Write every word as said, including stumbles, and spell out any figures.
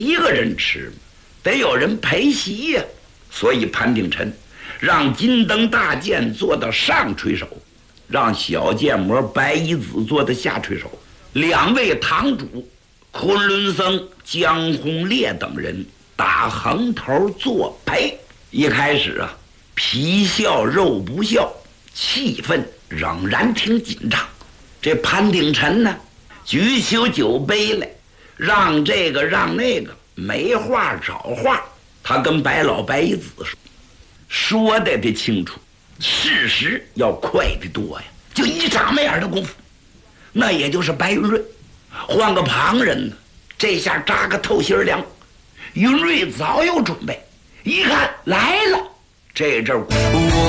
一个人吃，得有人陪席呀。所以潘定琛让金灯大剑做到上垂手，让小剑魔白衣子做的下垂手。两位堂主昆仑僧江洪烈等人打横头作陪。一开始啊，皮笑肉不笑，气氛仍然挺紧张。这潘定琛呢，举起酒杯来，让这个让那个，没话找话。他跟白老白衣子说，说的得清楚，事实要快得多呀。就一眨巴眼的功夫，那也就是白云瑞。换个旁人呢，这下扎个透心凉。云瑞早有准备，一看来了，这阵儿